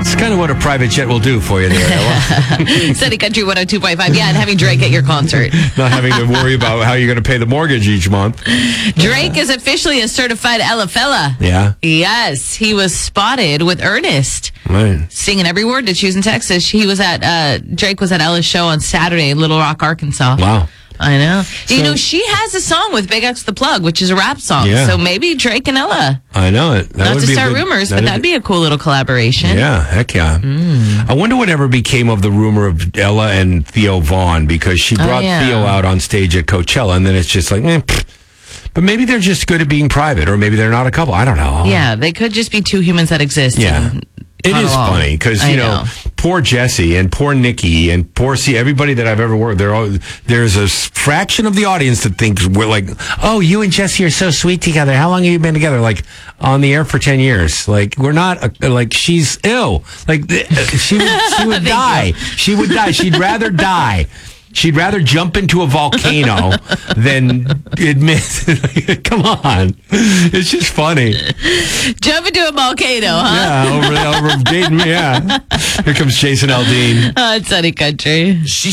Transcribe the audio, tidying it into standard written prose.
It's kind of what a private jet will do for you there, Ella. Sunny Country 102.5. Yeah, and having Drake at your concert. Not having to worry about how you're going to pay the mortgage each month. Drake is officially a certified Ella fella. Yeah. Yes, he was spotted with Ernest. Right. Singing every word to Choose in Texas. Drake was at Ella's show on Saturday in Little Rock, Arkansas. Wow. I know. You know, she has a song with Big X the Plug, which is a rap song. Yeah. So maybe Drake and Ella. I know it. Not to start rumors, but that'd be a cool little collaboration. Yeah, heck yeah. I wonder whatever became of the rumor of Ella and Theo Vaughn, because she brought Theo out on stage at Coachella, and then it's just like, but maybe they're just good at being private, or maybe they're not a couple. I don't know. Yeah, they could just be two humans that exist. Yeah. It is funny because, you know, poor Jesse and poor Nikki and poor everybody that I've ever worked with, there's a fraction of the audience that thinks we're like, oh, you and Jesse are so sweet together. How long have you been together? Like, on the air for 10 years. Like, we're not, like, she's ill. Like, she would die. She would die. She'd rather die. She'd rather jump into a volcano than admit. Come on. It's just funny. Jump into a volcano, huh? Yeah, over Dayton. Yeah. Here comes Jason Aldean. It's Sunny Country.